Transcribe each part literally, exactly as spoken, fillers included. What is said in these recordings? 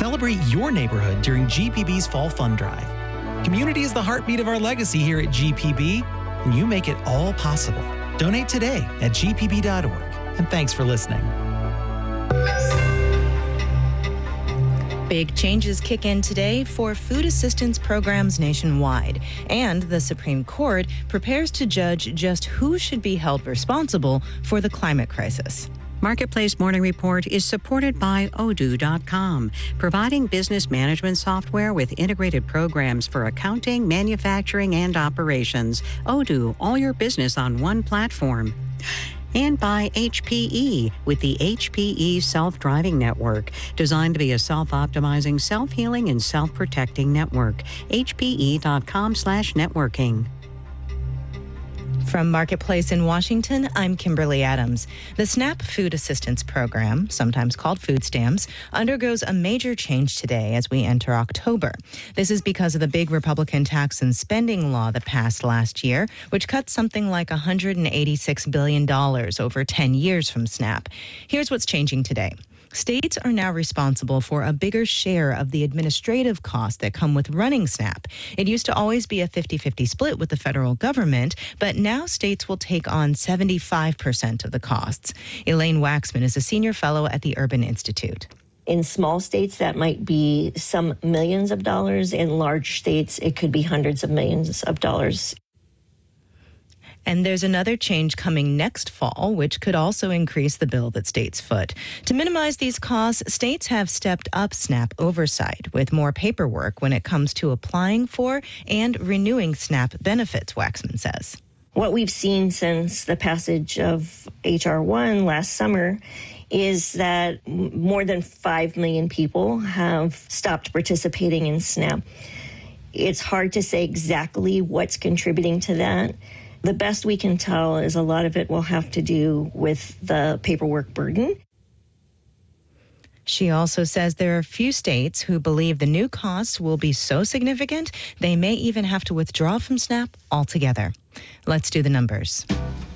Celebrate your neighborhood during G P B's Fall Fund Drive. Community is the heartbeat of our legacy here at G P B, and you make it all possible. Donate today at G P B dot org. And thanks for listening. Big changes kick in today for food assistance programs nationwide, and the Supreme Court prepares to judge just who should be held responsible for the climate crisis. Marketplace Morning Report is supported by Odoo dot com, providing business management software with integrated programs for accounting, manufacturing, and operations. Odoo, all your business on one platform. And by H P E with the H P E Self-Driving Network, designed to be a self-optimizing, self-healing, and self-protecting network. H P E dot com slash networking. From Marketplace in Washington, I'm Kimberly Adams. The SNAP Food Assistance Program, sometimes called food stamps, undergoes a major change today as we enter October. This is because of the big Republican tax and spending law that passed last year, which cut something like one hundred eighty-six billion dollars over ten years from SNAP. Here's what's changing today. States are now responsible for a bigger share of the administrative costs that come with running SNAP. It used to always be a fifty-fifty split with the federal government, but now states will take on seventy-five percent of the costs. Elaine Waxman is a senior fellow at the Urban Institute. In small states, that might be some millions of dollars. In large states, it could be hundreds of millions of dollars. And there's another change coming next fall, which could also increase the bill that states foot. To minimize these costs, states have stepped up SNAP oversight with more paperwork when it comes to applying for and renewing SNAP benefits, Waxman says. What we've seen since the passage of H R one last summer is that more than five million people have stopped participating in SNAP. It's hard to say exactly what's contributing to that. The best we can tell is a lot of it will have to do with the paperwork burden. She also says there are few states who believe the new costs will be so significant they may even have to withdraw from SNAP altogether. Let's do the numbers.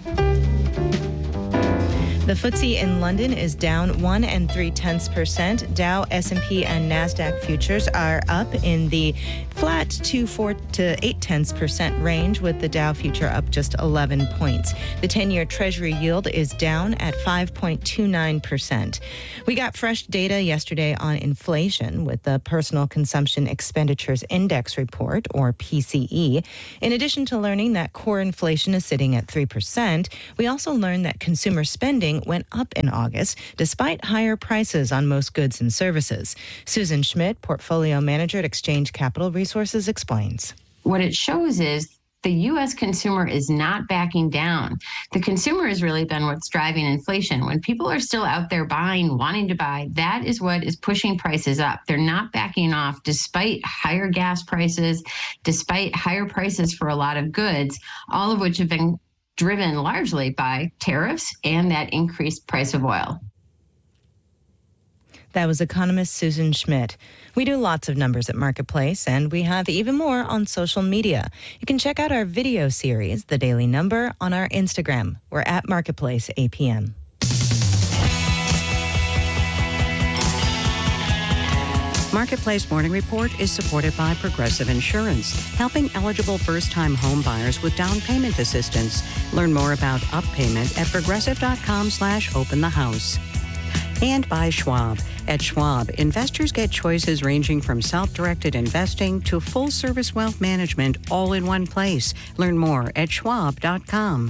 The F T S E in London is down one and three tenths percent. Dow, S and P, and NASDAQ futures are up in the flat to four to eight tenths percent range, with the Dow future up just eleven points. The ten-year Treasury yield is down at five point two nine percent. We got fresh data yesterday on inflation with the Personal Consumption Expenditures Index report, or P C E. In addition to learning that core inflation is sitting at three percent, we also learned that consumer spending went up in August despite higher prices on most goods and services. Susan Schmidt, portfolio manager at Exchange Capital Resources, explains. What it shows is the U S consumer is not backing down. The consumer has really been what's driving inflation. When people are still out there buying, wanting to buy, that is what is pushing prices up. They're not backing off despite higher gas prices, despite higher prices for a lot of goods, all of which have been driven largely by tariffs and that increased price of oil. That was economist Susan Schmidt. We do lots of numbers at Marketplace, and we have even more on social media. You can check out our video series, The Daily Number, on our Instagram. We're at Marketplace A P M. Marketplace Morning Report is supported by Progressive Insurance, helping eligible first-time home buyers with down payment assistance. Learn more about UpPayment at progressive dot com slash open the house. And by Schwab. At Schwab, investors get choices ranging from self-directed investing to full-service wealth management all in one place. Learn more at schwab dot com.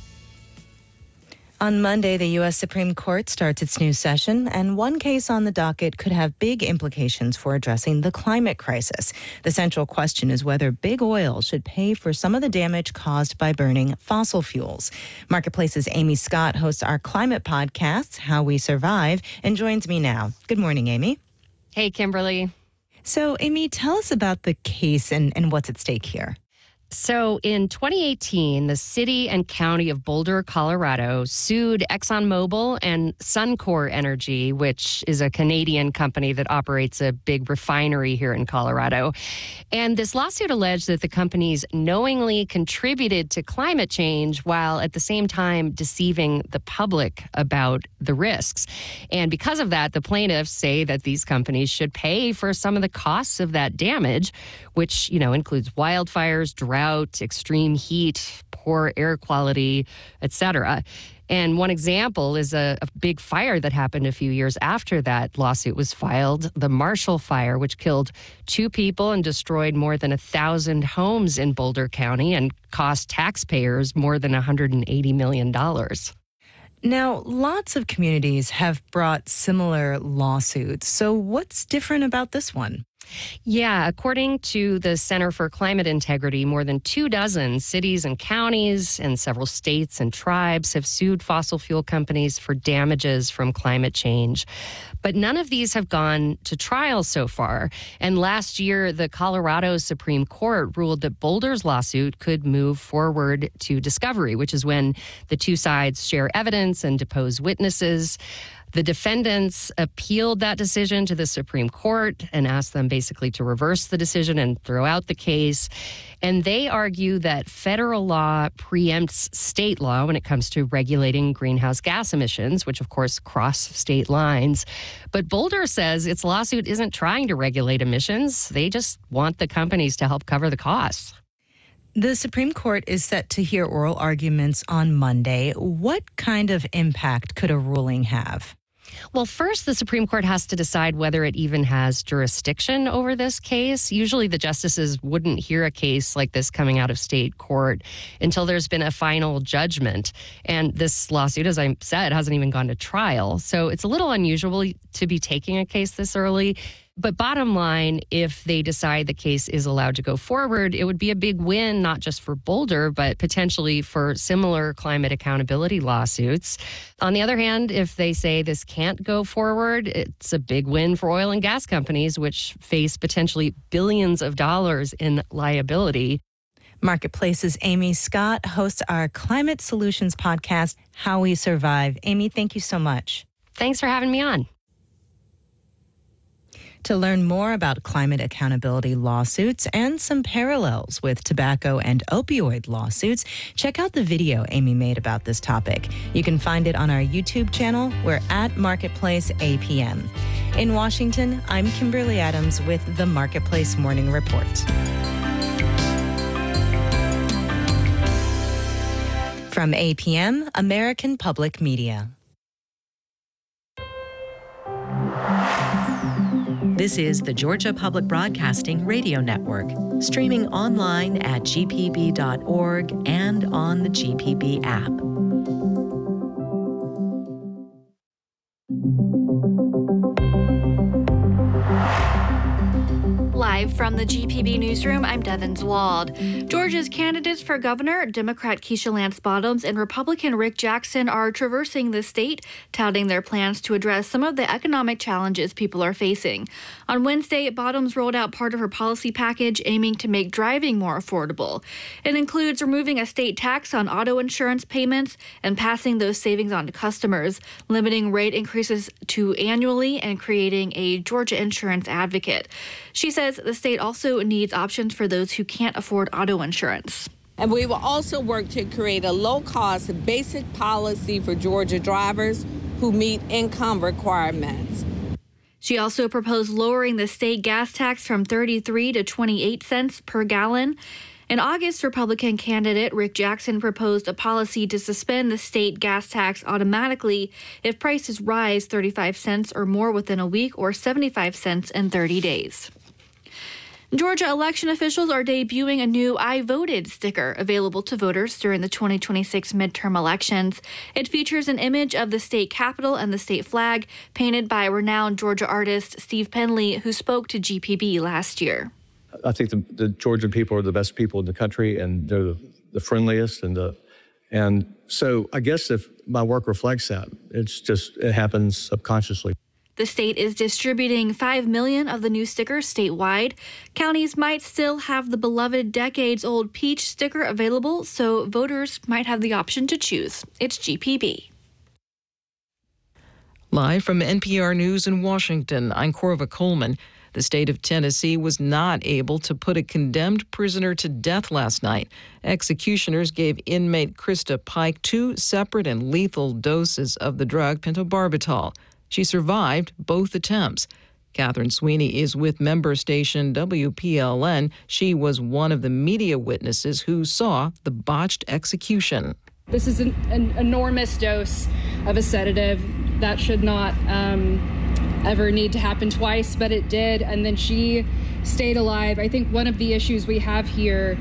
On Monday, the U S Supreme Court starts its new session, and one case on the docket could have big implications for addressing the climate crisis. The central question is whether big oil should pay for some of the damage caused by burning fossil fuels. Marketplace's Amy Scott hosts our climate podcasts, How We Survive, and joins me now. Good morning, Amy. Hey, Kimberly. So, Amy, tell us about the case and, and what's at stake here. So in twenty eighteen, the city and county of Boulder, Colorado, sued ExxonMobil and Suncor Energy, which is a Canadian company that operates a big refinery here in Colorado. And this lawsuit alleged that the companies knowingly contributed to climate change while at the same time deceiving the public about the risks. And because of that, the plaintiffs say that these companies should pay for some of the costs of that damage, which, you know, includes wildfires, drought, extreme heat, poor air quality, et cetera. And one example is a, a big fire that happened a few years after that lawsuit was filed, the Marshall Fire, which killed two people and destroyed more than a thousand homes in Boulder County and cost taxpayers more than one hundred eighty million dollars. Now, lots of communities have brought similar lawsuits. So what's different about this one? Yeah, according to the Center for Climate Integrity, more than two dozen cities and counties and several states and tribes have sued fossil fuel companies for damages from climate change. But none of these have gone to trial so far. And last year, the Colorado Supreme Court ruled that Boulder's lawsuit could move forward to discovery, which is when the two sides share evidence and depose witnesses. The defendants appealed that decision to the Supreme Court and asked them basically to reverse the decision and throw out the case. And they argue that federal law preempts state law when it comes to regulating greenhouse gas emissions, which of course cross state lines. But Boulder says its lawsuit isn't trying to regulate emissions. They just want the companies to help cover the costs. The Supreme Court is set to hear oral arguments on Monday. What kind of impact could a ruling have? Well, first, the Supreme Court has to decide whether it even has jurisdiction over this case. Usually the justices wouldn't hear a case like this coming out of state court until there's been a final judgment. And this lawsuit, as I said, hasn't even gone to trial. So it's a little unusual to be taking a case this early. But bottom line, if they decide the case is allowed to go forward, it would be a big win, not just for Boulder, but potentially for similar climate accountability lawsuits. On the other hand, if they say this can't go forward, it's a big win for oil and gas companies, which face potentially billions of dollars in liability. Marketplace's Amy Scott hosts our Climate Solutions podcast, How We Survive. Amy, thank you so much. Thanks for having me on. To learn more about climate accountability lawsuits and some parallels with tobacco and opioid lawsuits, check out the video Amy made about this topic. You can find it on our YouTube channel. We're at Marketplace A P M. In Washington, I'm Kimberly Adams with the Marketplace Morning Report. From A P M, American Public Media. This is the Georgia Public Broadcasting Radio Network, streaming online at G P B dot org and on the G P B app. Live from the G P B Newsroom, I'm Devin Zwald. Georgia's candidates for governor, Democrat Keisha Lance Bottoms and Republican Rick Jackson, are traversing the state, touting their plans to address some of the economic challenges people are facing. On Wednesday, Bottoms rolled out part of her policy package aiming to make driving more affordable. It includes removing a state tax on auto insurance payments and passing those savings on to customers, limiting rate increases to annually, and creating a Georgia Insurance Advocate. She says the state also needs options for those who can't afford auto insurance. And we will also work to create a low-cost basic policy for Georgia drivers who meet income requirements. She also proposed lowering the state gas tax from thirty-three to twenty-eight cents per gallon. In August, Republican candidate Rick Jackson proposed a policy to suspend the state gas tax automatically if prices rise thirty-five cents or more within a week or seventy-five cents in thirty days. Georgia election officials are debuting a new I Voted sticker available to voters during the twenty twenty-six midterm elections. It features an image of the state capitol and the state flag, painted by renowned Georgia artist Steve Penley, who spoke to G P B last year. I think the, the Georgian people are the best people in the country, and they're the, the friendliest. And the, and so I guess if my work reflects that, it's just, it happens subconsciously. The state is distributing five million of the new stickers statewide. Counties might still have the beloved decades-old peach sticker available, so voters might have the option to choose. It's G P B. Live from N P R News in Washington, I'm Corva Coleman. The state of Tennessee was not able to put a condemned prisoner to death last night. Executioners gave inmate Krista Pike two separate and lethal doses of the drug pentobarbital. She survived both attempts. Catherine Sweeney is with member station W P L N. She was one of the media witnesses who saw the botched execution. This is an, an enormous dose of a sedative that should not um, ever need to happen twice, but it did, and then she stayed alive. I think one of the issues we have here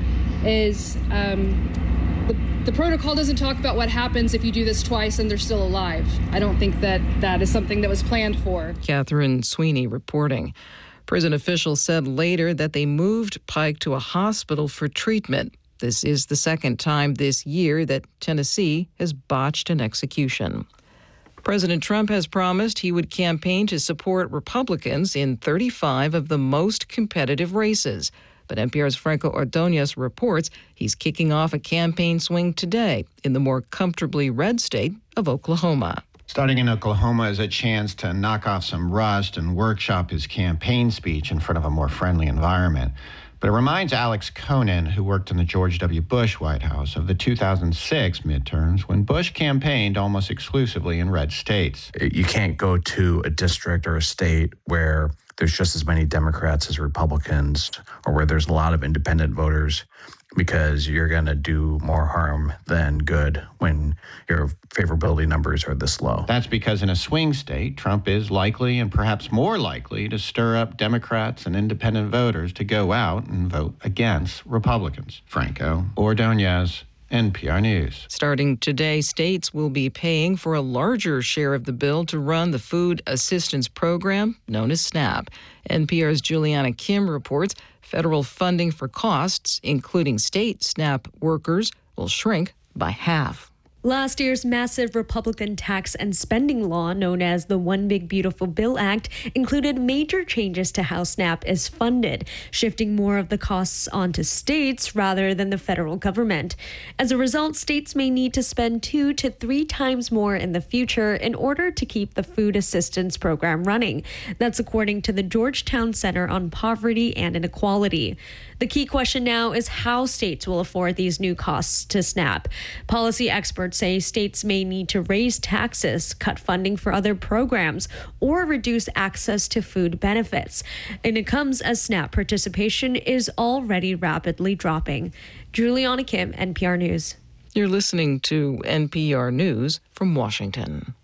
is um, the, the protocol doesn't talk about what happens if you do this twice and they're still alive. I don't think that that is something that was planned for. Catherine Sweeney reporting. Prison officials said later that they moved Pike to a hospital for treatment. This is the second time this year that Tennessee has botched an execution. President Trump has promised he would campaign to support Republicans in thirty-five of the most competitive races. But N P R's Franco Ordonez reports he's kicking off a campaign swing today in the more comfortably red state of Oklahoma. Starting in Oklahoma is a chance to knock off some rust and workshop his campaign speech in front of a more friendly environment. But it reminds Alex Conan, who worked in the George W. Bush White House, of the two thousand six midterms when Bush campaigned almost exclusively in red states. You can't go to a district or a state where there's just as many Democrats as Republicans or where there's a lot of independent voters, because you're going to do more harm than good when your favorability numbers are this low. That's because in a swing state, Trump is likely and perhaps more likely to stir up Democrats and independent voters to go out and vote against Republicans. Franco Ordonez, N P R News. Starting today, states will be paying for a larger share of the bill to run the food assistance program known as SNAP. N P R's Juliana Kim reports federal funding for costs, including state SNAP workers, will shrink by half. Last year's massive Republican tax and spending law, known as the One Big Beautiful Bill Act, included major changes to how SNAP is funded, shifting more of the costs onto states rather than the federal government. As a result, states may need to spend two to three times more in the future in order to keep the food assistance program running. That's according to the Georgetown Center on Poverty and Inequality. The key question now is how states will afford these new costs to SNAP. Policy experts say states may need to raise taxes, cut funding for other programs, or reduce access to food benefits. And it comes as SNAP participation is already rapidly dropping. Juliana Kim, N P R News. You're listening to N P R News from Washington.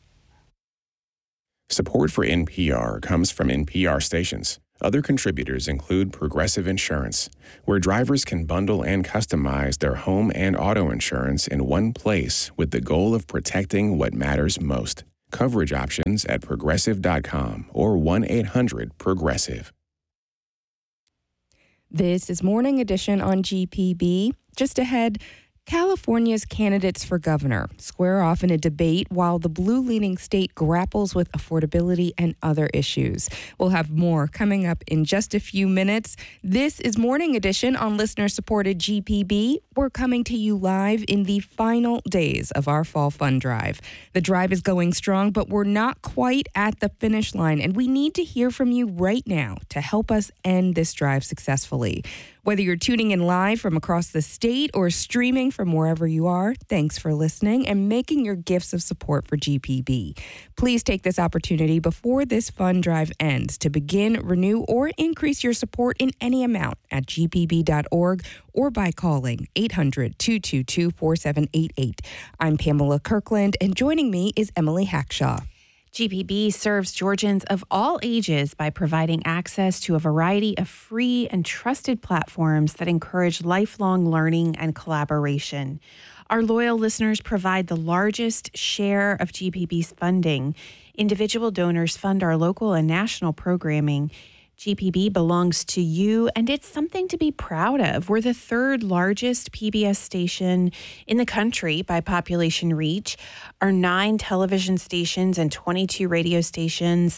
Support for N P R comes from N P R stations. Other contributors include Progressive Insurance, where drivers can bundle and customize their home and auto insurance in one place with the goal of protecting what matters most. Coverage options at progressive dot com or one eight hundred progressive. This is Morning Edition on G P B. Just ahead, California's candidates for governor square off in a debate while the blue-leaning state grapples with affordability and other issues. We'll have more coming up in just a few minutes. This is Morning Edition on listener-supported G P B. We're coming to you live in the final days of our Fall Fund Drive. The drive is going strong, but we're not quite at the finish line, and we need to hear from you right now to help us end this drive successfully. Whether you're tuning in live from across the state or streaming from wherever you are, thanks for listening and making your gifts of support for G P B. Please take this opportunity before this fund drive ends to begin, renew, or increase your support in any amount at G P B dot org or by calling eight hundred, two two two, four seven eight eight. I'm Pamela Kirkland, and joining me is Emily Hackshaw. G P B serves Georgians of all ages by providing access to a variety of free and trusted platforms that encourage lifelong learning and collaboration. Our loyal listeners provide the largest share of G P B's funding. Individual donors fund our local and national programming. G P B belongs to you, and it's something to be proud of. We're the third largest P B S station in the country by population reach. Our nine television stations and twenty-two radio stations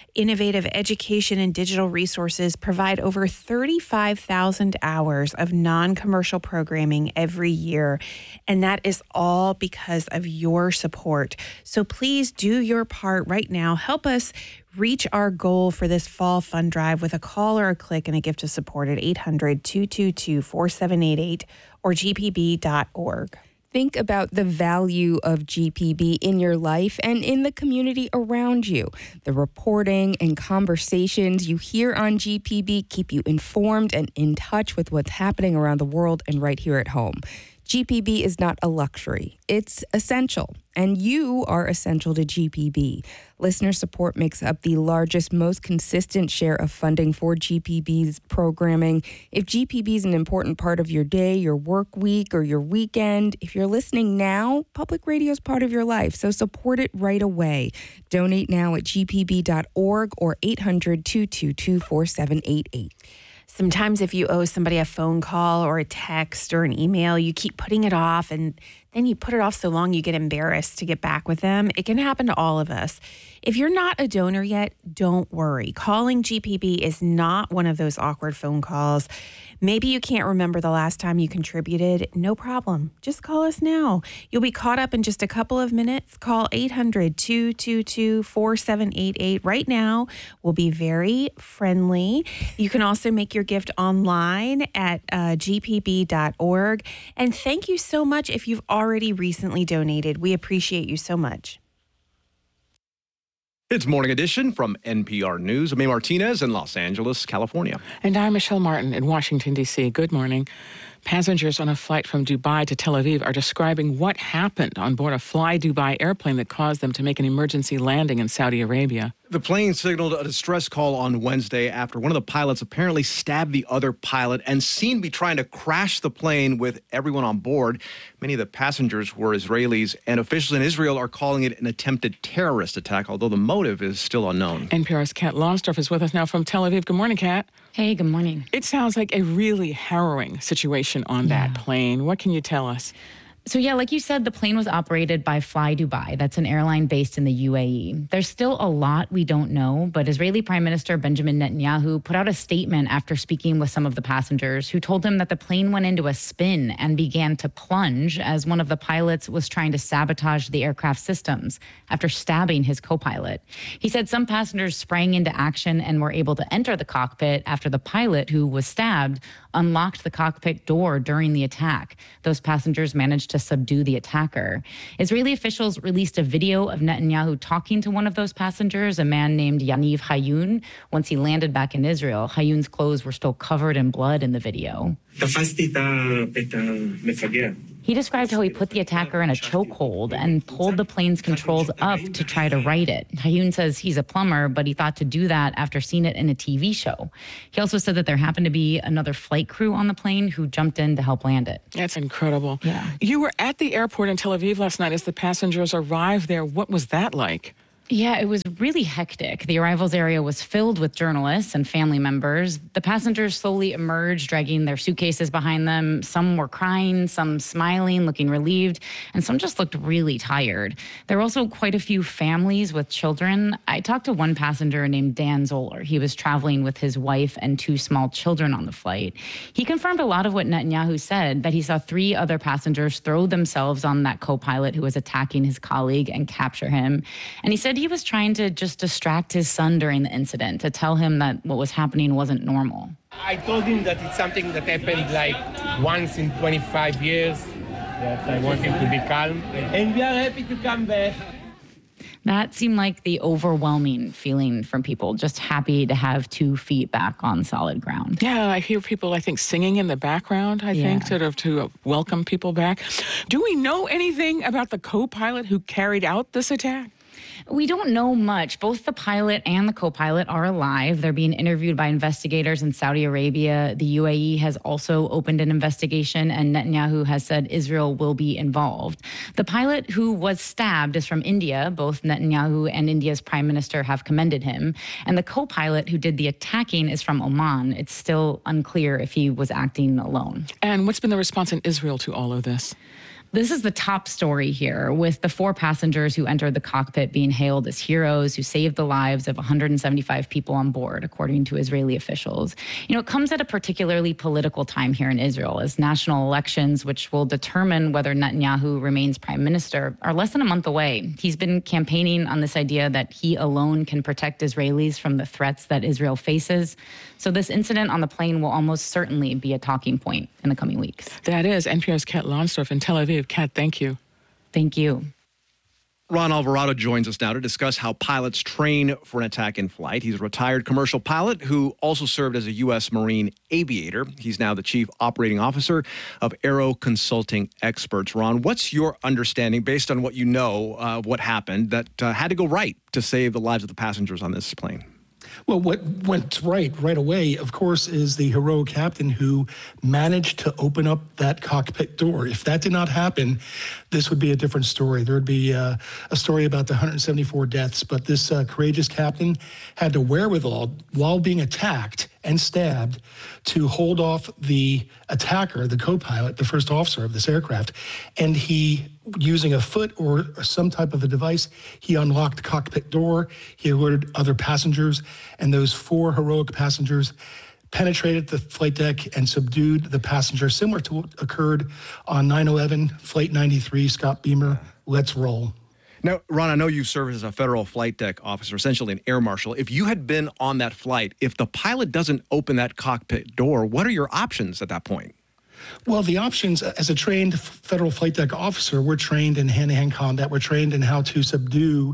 Innovative education and digital resources provide over thirty-five thousand hours of non-commercial programming every year, and that is all because of your support. So please do your part right now. Help us reach our goal for this fall fund drive with a call or a click and a gift of support at eight hundred, two two two, four seven eight eight or g p b dot org. Think about the value of G P B in your life and in the community around you. The reporting and conversations you hear on G P B keep you informed and in touch with what's happening around the world and right here at home. G P B is not a luxury. It's essential, and you are essential to G P B. Listener support makes up the largest, most consistent share of funding for G P B's programming. If G P B is an important part of your day, your work week, or your weekend, if you're listening now, public radio is part of your life, so support it right away. Donate now at g p b dot org or eight hundred, two two two, four seven eight eight. Sometimes if you owe somebody a phone call or a text or an email, you keep putting it off, and then you put it off so long you get embarrassed to get back with them. It can happen to all of us. If you're not a donor yet, don't worry. Calling G P B is not one of those awkward phone calls. Maybe you can't remember the last time you contributed. No problem. Just call us now. You'll be caught up in just a couple of minutes. Call eight hundred, two two two, four seven eight eight right now. We'll be very friendly. You can also make your gift online at uh, g p b dot org. And thank you so much if you've already recently donated. We appreciate you so much. It's Morning Edition from N P R News. I'm May Martinez in Los Angeles, California. And I'm Michelle Martin in Washington, D C. Good morning. Passengers on a flight from Dubai to Tel Aviv are describing what happened on board a Fly Dubai airplane that caused them to make an emergency landing in Saudi Arabia. The plane signaled a distress call on Wednesday after one of the pilots apparently stabbed the other pilot and seemed to be trying to crash the plane with everyone on board. Many of the passengers were Israelis, and officials in Israel are calling it an attempted terrorist attack, although the motive is still unknown. N P R's Kat Lonsdorf is with us now from Tel Aviv. Good morning, Kat. Hey, good morning. It sounds like a really harrowing situation on Yeah. that plane. What can you tell us? So yeah, like you said, the plane was operated by Fly Dubai. That's an airline based in the U A E. There's still a lot we don't know, but Israeli Prime Minister Benjamin Netanyahu put out a statement after speaking with some of the passengers who told him that the plane went into a spin and began to plunge as one of the pilots was trying to sabotage the aircraft systems after stabbing his co-pilot. He said some passengers sprang into action and were able to enter the cockpit after the pilot, who was stabbed, unlocked the cockpit door during the attack. Those passengers managed to subdue the attacker. Israeli officials released a video of Netanyahu talking to one of those passengers, a man named Yaniv Hayun. Once he landed back in Israel, Hayun's clothes were still covered in blood in the video. He described how he put the attacker in a chokehold and pulled the plane's controls up to try to right it. Hayun says he's a plumber, but he thought to do that after seeing it in a T V show. He also said that there happened to be another flight crew on the plane who jumped in to help land it. That's incredible. Yeah. You were at the airport in Tel Aviv last night as the passengers arrived there. What was that like? Yeah, it was really hectic. The arrivals area was filled with journalists and family members. The passengers slowly emerged, dragging their suitcases behind them. Some were crying, some smiling, looking relieved, and some just looked really tired. There were also quite a few families with children. I talked to one passenger named Dan Zoller. He was traveling with his wife and two small children on the flight. He confirmed a lot of what Netanyahu said, that he saw three other passengers throw themselves on that co-pilot who was attacking his colleague and capture him. And he said he was trying to just distract his son during the incident, to tell him that what was happening wasn't normal. I told him that it's something that happened like once in twenty-five years, that I want him to be calm, and we are happy to come back. That seemed like the overwhelming feeling from people, just happy to have two feet back on solid ground. Yeah, I hear people, I think, singing in the background, I Yeah. think, sort of to welcome people back. Do we know anything about the co-pilot who carried out this attack? We don't know much. Both the pilot and the co-pilot are alive. They're being interviewed by investigators in Saudi Arabia. The U A E has also opened an investigation, and Netanyahu has said Israel will be involved. The pilot who was stabbed is from India. Both Netanyahu and India's prime minister have commended him. And the co-pilot who did the attacking is from Oman. It's still unclear if he was acting alone. And what's been the response in Israel to all of this? This is the top story here, with the four passengers who entered the cockpit being hailed as heroes who saved the lives of one hundred seventy-five people on board, according to Israeli officials. You know, it comes at a particularly political time here in Israel, as national elections, which will determine whether Netanyahu remains prime minister, are less than a month away. He's been campaigning on this idea that he alone can protect Israelis from the threats that Israel faces. So this incident on the plane will almost certainly be a talking point in the coming weeks. That is N P R's Kat Lonsdorf in Tel Aviv. Kat, thank you. Thank you. Ron Alvarado joins us now to discuss how pilots train for an attack in flight. He's a retired commercial pilot who also served as a U S Marine aviator. He's now the chief operating officer of Aero Consulting Experts. Ron, what's your understanding, based on what you know of what happened, that uh, had to go right to save the lives of the passengers on this plane? Well, what went right right away, of course, is the heroic captain who managed to open up that cockpit door. If that did not happen, this would be a different story. There would be uh, a story about the one hundred seventy-four deaths, but this uh, courageous captain had the wherewithal, while being attacked and stabbed, to hold off the attacker, the co-pilot, the first officer of this aircraft, and he, using a foot or some type of a device, he unlocked the cockpit door, he alerted other passengers, and those four heroic passengers penetrated the flight deck and subdued the passenger, similar to what occurred on nine eleven, Flight ninety-three, Scott Beamer. Let's roll. Now, Ron, I know you've served as a federal flight deck officer, essentially an air marshal. If you had been on that flight, if the pilot doesn't open that cockpit door, what are your options at that point? Well, the options, as a trained federal flight deck officer, we're trained in hand-to-hand combat. We're trained in how to subdue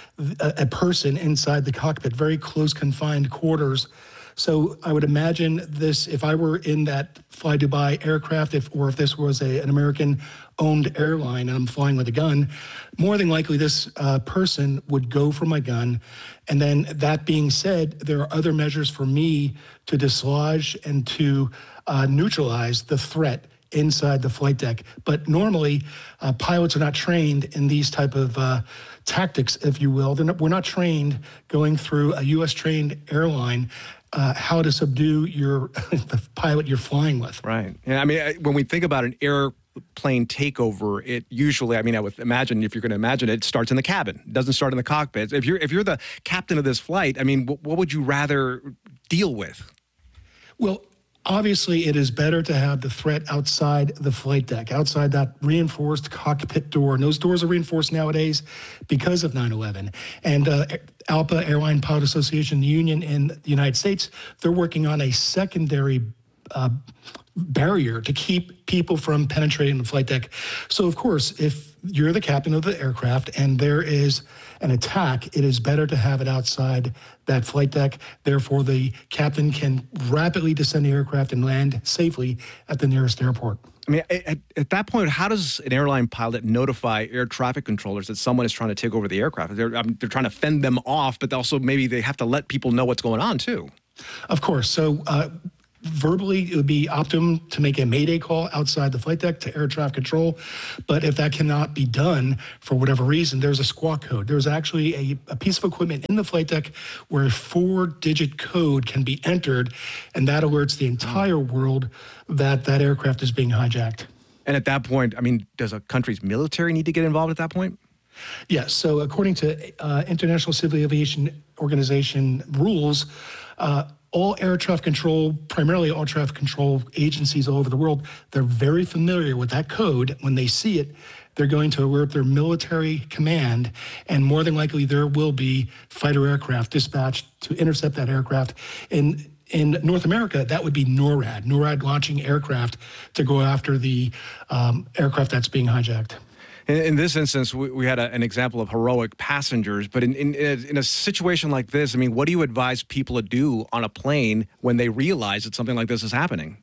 a, a person inside the cockpit, very close confined quarters. So I would imagine this, if I were in that Fly Dubai aircraft, if or if this was a, an American-owned airline and I'm flying with a gun, more than likely this uh, person would go for my gun. And then that being said, there are other measures for me to dislodge and to uh, neutralize the threat inside the flight deck. But normally, uh, pilots are not trained in these type of uh, tactics, if you will. They're not, we're not trained going through a U S-trained airline Uh, how to subdue your the pilot you're flying with. Right. Yeah, I mean, when we think about an airplane takeover, it usually, I mean, I would imagine, if you're going to imagine it, it starts in the cabin. It doesn't start in the cockpit. If you're if you're the captain of this flight, I mean, what would you rather deal with? Well, obviously, it is better to have the threat outside the flight deck, outside that reinforced cockpit door. And those doors are reinforced nowadays because of nine eleven. And uh, ALPA, Airline Pilot Association, the union in the United States, they're working on a secondary uh, barrier to keep people from penetrating the flight deck. So, of course, if you're the captain of the aircraft and there is an attack, it is better to have it outside that flight deck. Therefore, the captain can rapidly descend the aircraft and land safely at the nearest airport. I mean, at, at that point, how does an airline pilot notify air traffic controllers that someone is trying to take over the aircraft? They're, I mean, they're trying to fend them off, but also maybe they have to let people know what's going on, too. Of course. So, uh, verbally, it would be optimum to make a mayday call outside the flight deck to air traffic control. But if that cannot be done for whatever reason, there's a squawk code. There's actually a, a piece of equipment in the flight deck where a four-digit code can be entered, and that alerts the entire world that that aircraft is being hijacked. And at that point, I mean, does a country's military need to get involved at that point? Yes. So according to uh, International Civil Aviation Organization rules, uh, all air traffic control, primarily all traffic control agencies all over the world, they're very familiar with that code. When they see it, they're going to alert their military command, and more than likely there will be fighter aircraft dispatched to intercept that aircraft. In in North America, that would be NORAD, NORAD launching aircraft to go after the um, aircraft that's being hijacked. In, in this instance, we, we had a, an example of heroic passengers, but in, in, in a situation like this, I mean, what do you advise people to do on a plane when they realize that something like this is happening?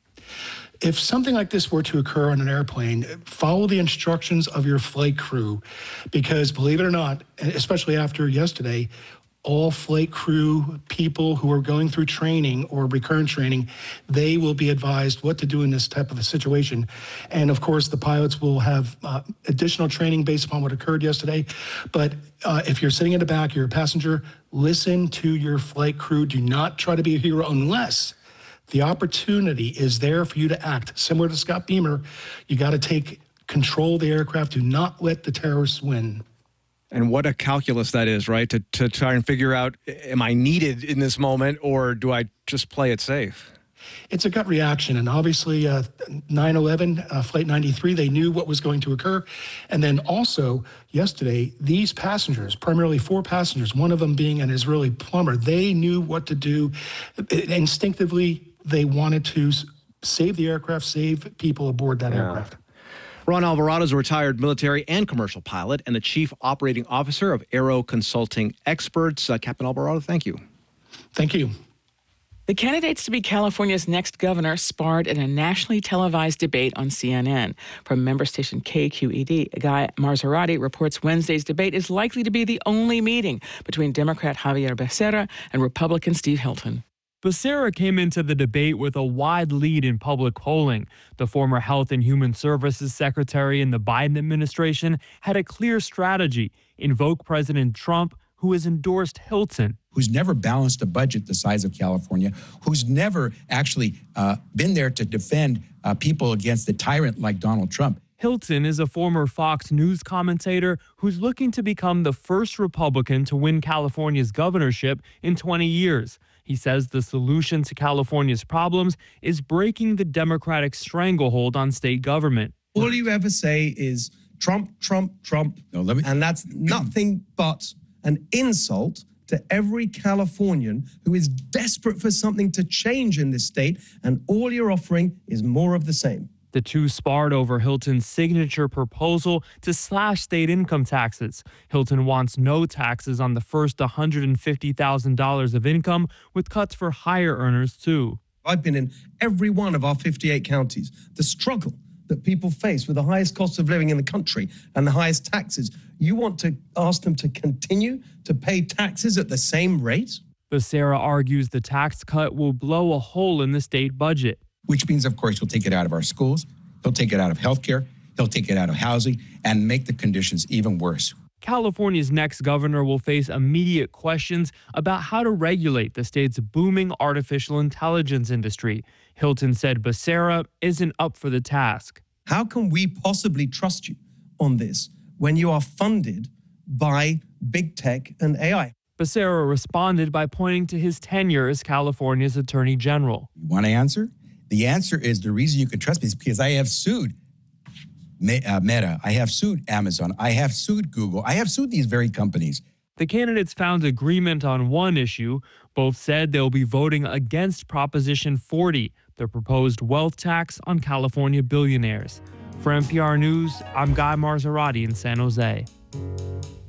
If something like this were to occur on an airplane, follow the instructions of your flight crew, because believe it or not, especially after yesterday, all flight crew people who are going through training or recurrent training, they will be advised what to do in this type of a situation. And of course, the pilots will have uh, additional training based upon what occurred yesterday. But uh, if you're sitting in the back, you're a passenger, listen to your flight crew. Do not try to be a hero unless the opportunity is there for you to act. Similar to Scott Beamer, you got to take control the aircraft, do not let the terrorists win. And what a calculus that is, right? To to try and figure out, am I needed in this moment, or do I just play it safe? It's a gut reaction. And obviously, uh, nine eleven, uh, Flight ninety-three, they knew what was going to occur. And then also, yesterday, these passengers, primarily four passengers, one of them being an Israeli plumber, they knew what to do. Instinctively, they wanted to save the aircraft, save people aboard that yeah. aircraft. Ron Alvarado is a retired military and commercial pilot and the chief operating officer of Aero Consulting Experts. Uh, Captain Alvarado, thank you. Thank you. The candidates to be California's next governor sparred in a nationally televised debate on C N N. From member station K Q E D, Guy Marzorati reports Wednesday's debate is likely to be the only meeting between Democrat Javier Becerra and Republican Steve Hilton. Becerra came into the debate with a wide lead in public polling. The former Health and Human Services Secretary in the Biden administration had a clear strategy: invoke President Trump, who has endorsed Hilton. Who's never balanced a budget the size of California, who's never actually uh, been there to defend uh, people against a tyrant like Donald Trump. Hilton is a former Fox News commentator who's looking to become the first Republican to win California's governorship in twenty years. He says the solution to California's problems is breaking the Democratic stranglehold on state government. All you ever say is Trump, Trump, Trump, no, let me, and that's nothing but an insult to every Californian who is desperate for something to change in this state, and all you're offering is more of the same. The two sparred over Hilton's signature proposal to slash state income taxes. Hilton wants no taxes on the first one hundred fifty thousand dollars of income, with cuts for higher earners, too. I've been in every one of our fifty-eight counties. The struggle that people face with the highest cost of living in the country and the highest taxes. You want to ask them to continue to pay taxes at the same rate? Becerra argues the tax cut will blow a hole in the state budget. Which means, of course, he'll take it out of our schools, he'll take it out of healthcare, he'll take it out of housing, and make the conditions even worse. California's next governor will face immediate questions about how to regulate the state's booming artificial intelligence industry. Hilton said Becerra isn't up for the task. How can we possibly trust you on this when you are funded by big tech and A I? Becerra responded by pointing to his tenure as California's Attorney General. You want to answer? The answer is the reason you can trust me is because I have sued Meta, I have sued Amazon, I have sued Google, I have sued these very companies. The candidates found agreement on one issue. Both said they'll be voting against Proposition forty, the proposed wealth tax on California billionaires. For N P R News, I'm Guy Marzorati in San Jose.